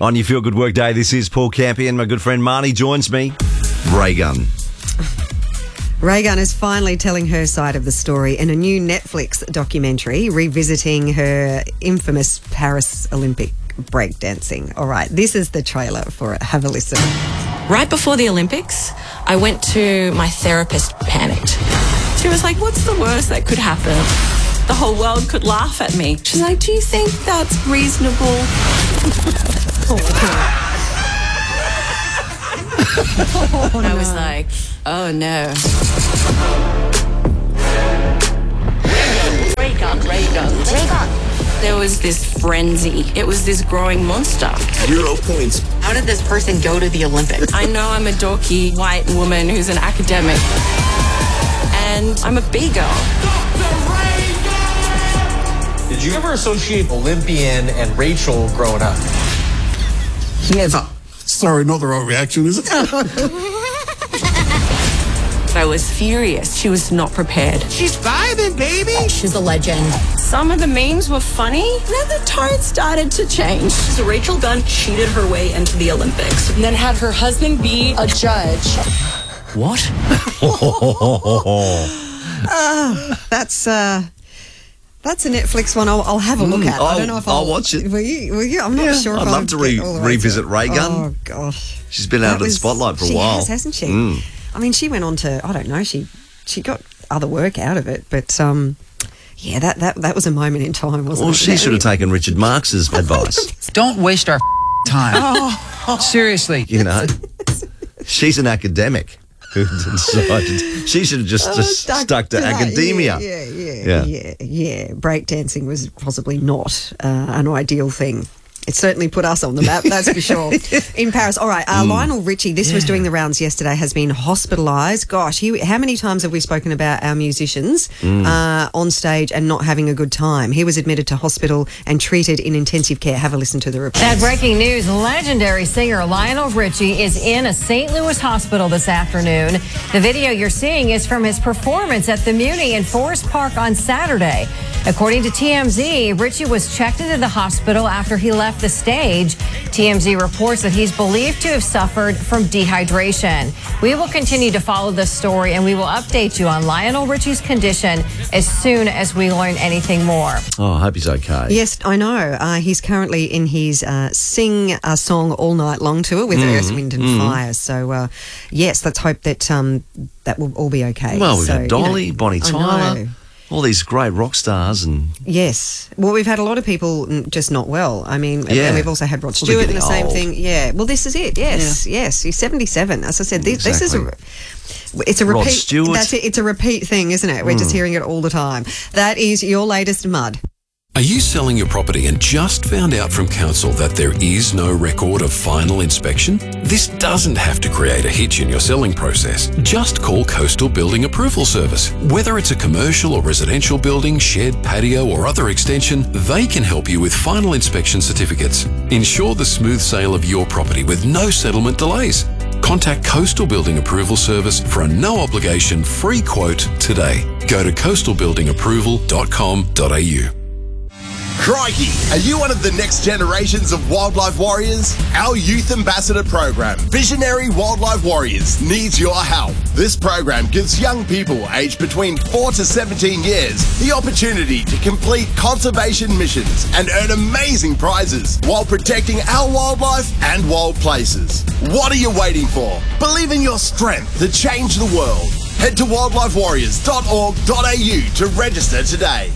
On your Feel Good Work Day, this is Paul Campion. My good friend Marnie joins me. Ray Gunn. Ray Gunn is finally telling her side of the story in a new Netflix documentary revisiting her infamous Paris Olympic breakdancing. All right, this is the trailer for it. Have a listen. Right before the Olympics, I went to my therapist, panicked. She was like, what's the worst that could happen? The whole world could laugh at me. She's like, do you think that's reasonable? I was like, oh no. Ray Gun. There was this frenzy. It was this growing monster. 0 points. How did this person go to the Olympics? I know I'm a dorky white woman who's an academic. And I'm a B-girl. Did you ever associate Olympian and Rachel growing up? Never. Sorry, not the right reaction, is it? I was furious. She was not prepared. She's vibing, baby. She's a legend. Some of the memes were funny, then the tone started to change. So Rachel Gunn cheated her way into the Olympics and then had her husband be a judge. What? That's a Netflix one. I'll have a look at. I don't know if I'll watch it. Will you? I'm not sure. I'd love to revisit Ray Gunn. Oh gosh, she's been out of the spotlight for a while. She has, hasn't she? I mean, she went on to, I don't know, she got other work out of it, but yeah, that was a moment in time, wasn't it? Well, she should have taken Richard Marx's advice. Don't waste our time. Seriously. You know, she's an academic who decided she should have just stuck to academia. Yeah. Breakdancing was possibly not an ideal thing. It certainly put us on the map, that's for sure, in Paris. All right, Lionel Richie, this was doing the rounds yesterday, has been hospitalised. Gosh, how many times have we spoken about our musicians on stage and not having a good time? He was admitted to hospital and treated in intensive care. Have a listen to the report. That breaking news, legendary singer Lionel Richie is in a St. Louis hospital this afternoon. The video you're seeing is from his performance at the Muni in Forest Park on Saturday. According to TMZ, Richie was checked into the hospital after he left the stage. TMZ reports that he's believed to have suffered from dehydration. We will continue to follow this story and we will update you on Lionel Richie's condition as soon as we learn anything more. Oh, I hope he's okay. Yes, I know. He's currently in his Sing a Song All Night Long tour with Earth, Wind and Fire. So, yes, let's hope that that will all be okay. Well, we've had Dolly, Bonnie Tyler. All these great rock stars and... Yes. Well, we've had a lot of people just not well. I mean, and we've also had Rod Stewart and the same thing. Yeah. Well, this is it. Yes. Yeah. Yes. He's 77. As I said, this is it's a repeat. Rod Stewart. That's it. It's a repeat thing, isn't it? We're just hearing it all the time. That is your latest mud. Are you selling your property and just found out from council that there is no record of final inspection? This doesn't have to create a hitch in your selling process. Just call Coastal Building Approval Service. Whether it's a commercial or residential building, shed, patio or other extension, they can help you with final inspection certificates. Ensure the smooth sale of your property with no settlement delays. Contact Coastal Building Approval Service for a no-obligation free quote today. Go to coastalbuildingapproval.com.au. Crikey! Are you one of the next generations of wildlife warriors? Our Youth Ambassador program, Visionary Wildlife Warriors, needs your help. This program gives young people aged between 4 to 17 years the opportunity to complete conservation missions and earn amazing prizes while protecting our wildlife and wild places. What are you waiting for? Believe in your strength to change the world. Head to wildlifewarriors.org.au to register today.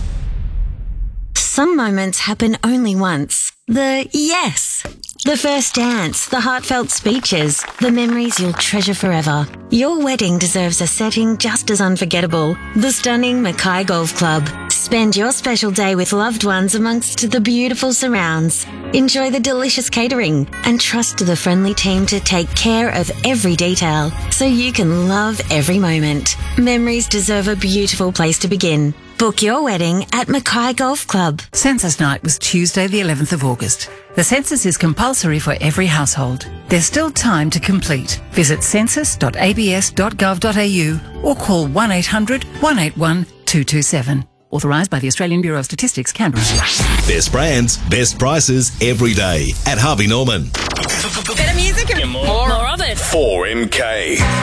Some moments happen only once. The yes. The first dance, the heartfelt speeches, the memories you'll treasure forever. Your wedding deserves a setting just as unforgettable. The stunning Mackay Golf Club. Spend your special day with loved ones amongst the beautiful surrounds. Enjoy the delicious catering and trust the friendly team to take care of every detail so you can love every moment. Memories deserve a beautiful place to begin. Book your wedding at Mackay Golf Club. Census night was Tuesday the 11th of August. The census is compulsory for every household. There's still time to complete. Visit census.abs.gov.au or call 1-800-181-227. Authorised by the Australian Bureau of Statistics, Canberra. Best brands, best prices every day at Harvey Norman. Better music and more of it. 4MK.